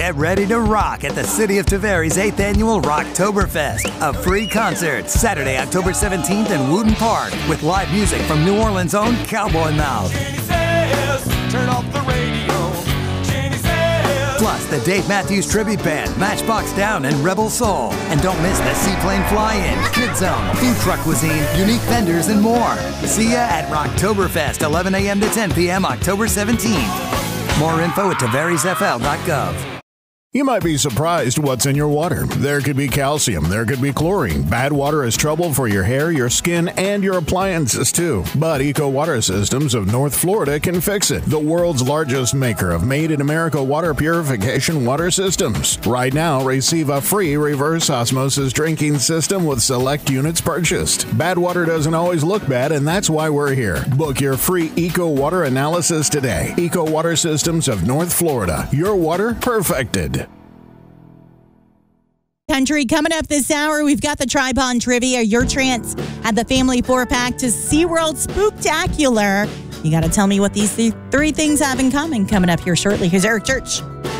Get ready to rock at the City of Tavares' 8th Annual Rocktoberfest, a free concert Saturday, October 17th in Wooten Park with live music from New Orleans' own Cowboy Mouth. Turn off the radio. Plus, the Dave Matthews Tribute Band, Matchbox Down, and Rebel Soul. And don't miss the Seaplane Fly-In, Kid Zone, Food Truck Cuisine, unique vendors, and more. See ya at Rocktoberfest, 11 a.m. to 10 p.m. October 17th. More info at tavaresfl.gov. You might be surprised what's in your water. There could be calcium, there could be chlorine. Bad water is trouble for your hair, your skin, and your appliances too. But Eco Water Systems of North Florida can fix it. The world's largest maker of made-in-America water purification water systems. Right now, receive a free reverse osmosis drinking system with select units purchased. Bad water doesn't always look bad, and that's why we're here. Book your free Eco Water analysis today. Eco Water Systems of North Florida. Your water perfected. Country coming up this hour, we've got the Tripod Trivia, your chance at the family 4-pack to SeaWorld Spooktacular. You got to tell me what these three things have in common. Coming up here shortly. Here's Eric Church.